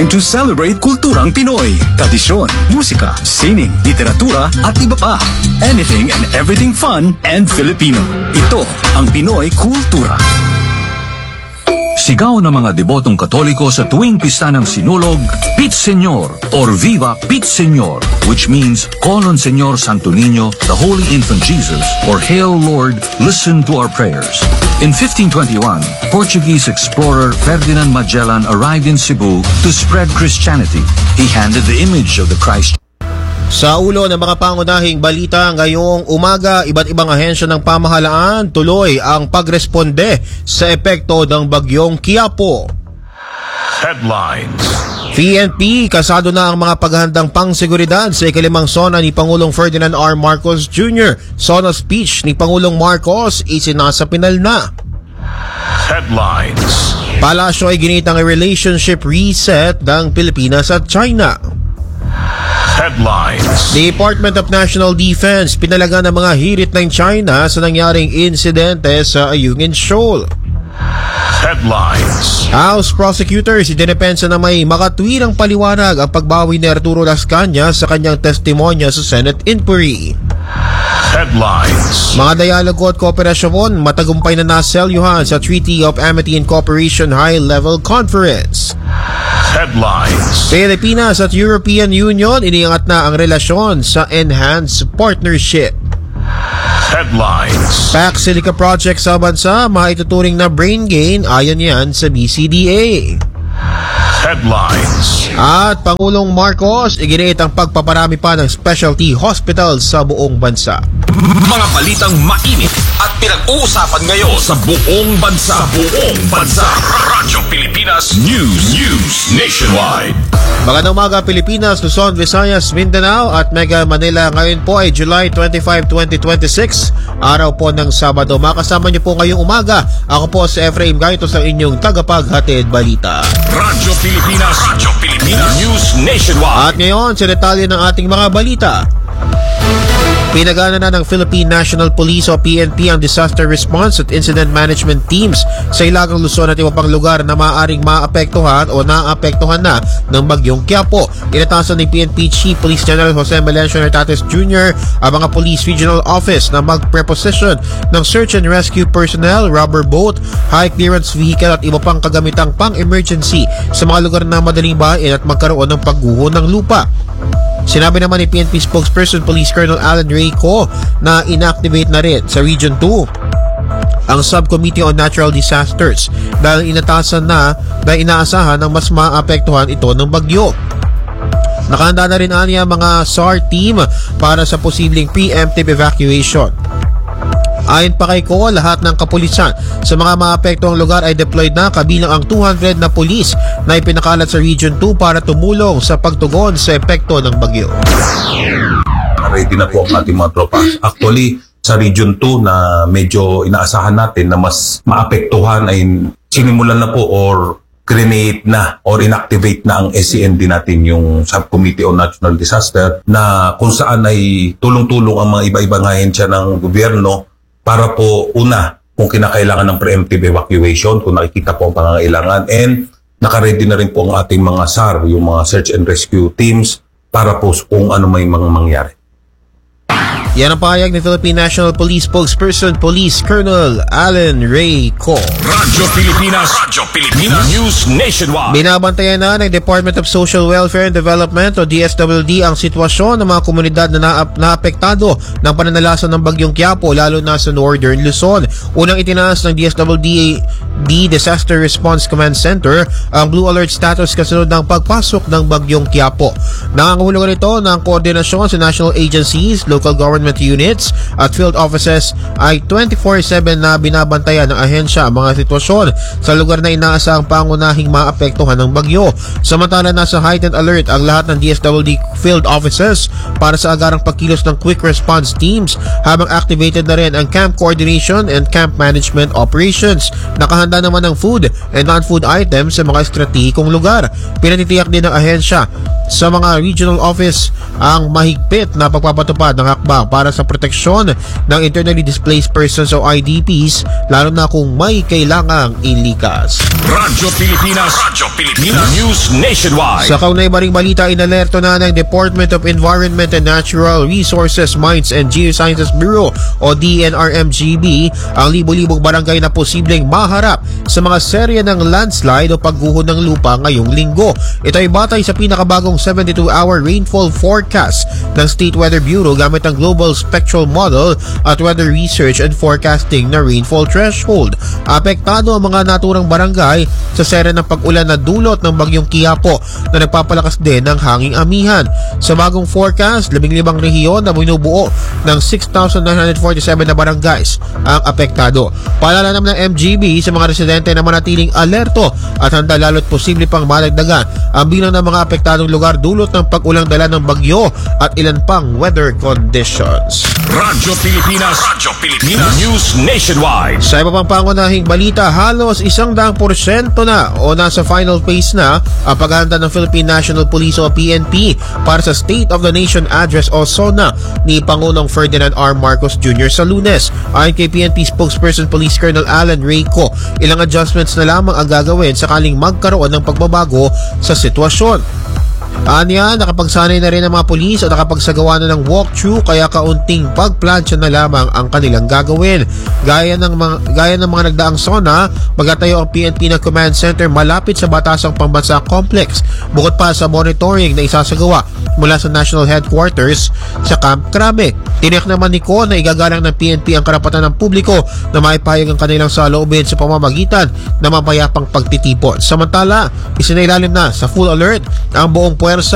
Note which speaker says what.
Speaker 1: time to celebrate kulturang Pinoy. Tradisyon, musika, sining, literatura at iba pa. Anything and everything fun and Filipino. Ito ang Pinoy Kultura.
Speaker 2: Sigaw ng mga debotong Katoliko sa tuwing pista ng Sinulog, Pit Señor or Viva Pit Señor, which means call on Señor Santo Niño, the Holy Infant Jesus, or Hail Lord, listen to our prayers. In 1521, Portuguese explorer Ferdinand Magellan arrived in Cebu to spread Christianity. He handed the image of the Christ.
Speaker 3: Sa ulo ng mga pangunahing balita ngayong umaga, iba't ibang ahensya ng pamahalaan tuloy ang pagresponde sa epekto ng bagyong Quiapo.
Speaker 4: Headlines.
Speaker 3: PNP, kasado na ang mga paghahandang pangseguridad sa ikalimang sona ni Pangulong Ferdinand R. Marcos Jr. Sona speech ni Pangulong Marcos isinasapinal na.
Speaker 4: Headlines.
Speaker 3: Palasyo ay ginitang relationship reset ng Pilipinas at China.
Speaker 4: Headlines.
Speaker 3: Department of National Defense pinalaga ng mga hirit ng China sa nangyaring insidente sa Ayungin Shoal.
Speaker 4: Headlines.
Speaker 3: House prosecutors idinepensa na may makatwirang paliwanag ang pagbawi ni Arturo Las Cañas sa kanyang testimonya sa Senate inquiry.
Speaker 4: Headlines.
Speaker 3: Mga dialogo at kooperasyon matagumpay na naselyuhan sa Treaty of Amity and Cooperation High-Level Conference.
Speaker 4: Headlines.
Speaker 3: Pilipinas at European Union iniangat na ang relasyon sa Enhanced Partnership.
Speaker 4: Headlines.
Speaker 3: PAC Silica Project sa bansa maituturing na brain gain ayon yan sa BCDA.
Speaker 4: Headlines.
Speaker 3: At Pangulong Marcos iginiit ang pagpaparami pa ng specialty hospitals sa buong bansa.
Speaker 4: Mga balitang mainit at pinag-uusapan ngayon sa buong bansa. Radyo Pilipinas News Nationwide.
Speaker 3: Magandang umaga Pilipinas, Luzon, Visayas, Mindanao at Mega Manila. Ngayon po ay July 25, 2026, araw po ng Sabado. Makasama niyo po ngayong umaga. Ako po si Efraim Gaitos, ang inyong tagapaghatid balita.
Speaker 4: Radyo Pilipinas News Nationwide.
Speaker 3: At ngayon, sa detalye ng ating mga balita. Pinagana na ng Philippine National Police o PNP ang disaster response at incident management teams sa Hilagang Luzon at iba pang lugar na maaaring maapektuhan o naapektuhan na ng bagyong Quiapo. Inatasan ni PNP Chief Police General Jose Melencio Nartates Jr. ang mga Police Regional Office na magpreposition ng search and rescue personnel, rubber boat, high clearance vehicle at iba pang kagamitang pang-emergency sa mga lugar na madaling bahain at magkaroon ng pagguho ng lupa. Sinabi naman ni PNP spokesperson Police Colonel Alan Reyco na inactivate na rin sa Region 2 ang Subcommittee on Natural Disasters dahil inatasan na inaasahan ng mas maapektuhan ito ng bagyo. Nakahanda na rin aniya mga SAR team para sa posibleng preemptive evacuation. Ayon pa kay Ko, lahat ng kapulisan sa mga maapektuhang lugar ay deployed na kabilang ang 200 na pulis na ipinakalat sa Region 2 para tumulong sa pagtugon sa epekto ng bagyo.
Speaker 5: Ready na po ang ating mga tropa. Actually, sa Region 2 na medyo inaasahan natin na mas maapektuhan ay sinimulan na po or create na or inactivate na ang SCND natin, yung Subcommittee on National Disaster, na kung saan ay tulong-tulong ang mga iba-ibang ahensya ng gobyerno para po una kung kinakailangan ng preemptive evacuation, kung nakikita po ang pangangailangan, and nakaready na rin po ang ating mga SAR, yung mga search and rescue teams, para po kung ano may mga mangyari.
Speaker 3: Yan ang pahayag ni Philippine National Police spokesperson Police Colonel Alan Reyco.
Speaker 4: Radyo Pilipinas News Nationwide.
Speaker 3: Binabantayan na ng Department of Social Welfare and Development o DSWD ang sitwasyon ng mga komunidad na naapektado ng pananalasan ng bagyong Quiapo, lalo na sa Northern Luzon. Unang itinaas ng DSWD Disaster Response Command Center ang Blue Alert status kasunod ng pagpasok ng bagyong Quiapo. Nangangahulugan ito ng koordinasyon sa national agencies, local government units at field offices ay 24/7 na binabantayan ng ahensya ang mga sitwasyon sa lugar na inaasahang pangunahing maapektuhan ng bagyo. Samantala, nasa heightened alert ang lahat ng DSWD field offices para sa agarang pagkilos ng quick response teams, habang activated na rin ang camp coordination and camp management operations. Nakahanda naman ng food and non-food items sa mga estratehikong lugar. Pinatitiyak din ng ahensya sa mga regional office ang mahigpit na pagpapatupad ng hakbang para sa proteksyon ng internally displaced persons o IDPs, lalo na kung may kailangang ilikas.
Speaker 4: Radyo Pilipinas News Nationwide.
Speaker 3: Sa kaunay maring balita, inalerto na ng Department of Environment and Natural Resources, Mines and Geosciences Bureau o DNRMGB ang libo-libong barangay na posibleng maharap sa mga serye ng landslide o pagguho ng lupa ngayong linggo. Ito ay batay sa pinakabagong 72-hour rainfall forecast ng State Weather Bureau gamit ang Global Spectral Model at Weather Research and Forecasting na rainfall threshold. Apektado ang mga naturang barangay sa serye ng pag-ulan na dulot ng bagyong Quiapo na nagpapalakas din ng hanging amihan. Sa bagong forecast, 15 rehiyon na binubuo ng 6,947 na barangays ang apektado. Paalala naman ng MGB sa mga residente na manatiling alerto at handa lalo't posible pang madagdagan ang bilang ng mga apektadong lugar dulot ng pag-ulang dala ng bagyo at ilan pang weather conditions.
Speaker 4: Radyo Pilipinas News Nationwide.
Speaker 3: Sa iba pang pangunahing balita, halos 100% na o nasa final phase na ang paghahanda ng Philippine National Police o PNP para sa State of the Nation Address o SONA ni Pangulong Ferdinand R. Marcos Jr. sa Lunes. Ayon kay PNP spokesperson Police Colonel Alan Reyco, ilang adjustments na lamang ang gagawin sakaling magkaroon ng pagbabago sa sitwasyon. Anya, nakapagsanay na rin ang mga pulis o nakapagsagawa na ng walkthrough kaya kaunting pagplansya na lamang ang kanilang gagawin. Gaya ng mga nagdaang SONA, magatayo ang PNP na command center malapit sa Batasang Pambansa Complex, bukod pa sa monitoring na isasagawa mula sa National Headquarters sa Camp Crame. Tiniyak naman ni Ko na igagalang ng PNP ang karapatan ng publiko na maipahayag ang kanilang saloobin sa pamamagitan ng mapayapang pagtitipon. Samantala, isinailalim na sa full alert ang buong puwersa